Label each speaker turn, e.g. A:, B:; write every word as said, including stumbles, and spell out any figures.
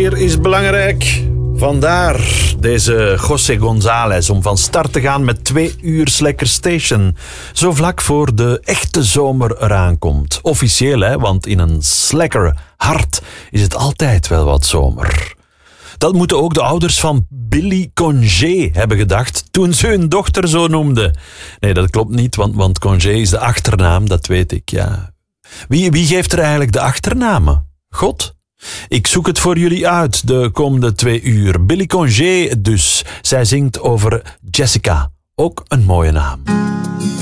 A: plezier is belangrijk. Vandaar deze José González om van start te gaan met twee uur Slacker Station. Zo vlak voor de echte zomer eraan komt. Officieel, hè, want in een Slacker hart is het altijd wel wat zomer. Dat moeten ook de ouders van Billy Congé hebben gedacht toen ze hun dochter zo noemden. Nee, dat klopt niet, want, want Congé is de achternaam, dat weet ik, ja. Wie, wie geeft er eigenlijk de achternamen? God? Ik zoek het voor jullie uit de komende twee uur. Billy Congé dus. Zij zingt over Jessica. Ook een mooie naam.